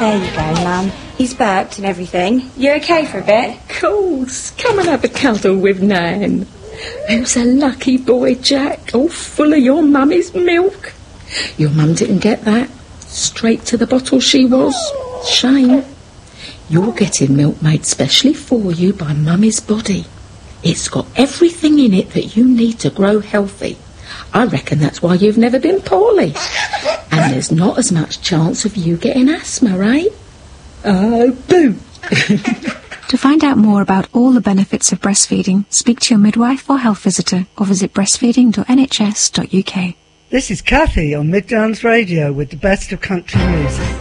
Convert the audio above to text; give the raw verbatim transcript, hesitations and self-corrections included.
There you go, Mum. He's burped and everything. You okay for a bit? Of course. Come and have a cuddle with Nan. Who's a lucky boy, Jack, all full of your mummy's milk. Your mum didn't get that. Straight to the bottle she was. Shame. You're getting milk made specially for you by Mummy's Body. It's got everything in it that you need to grow healthy. I reckon that's why you've never been poorly. And there's not as much chance of you getting asthma, eh? Oh, boo! To find out more about all the benefits of breastfeeding, speak to your midwife or health visitor or visit breastfeeding dot n h s dot u k. This is Kathy on Midlands Radio with the best of country music.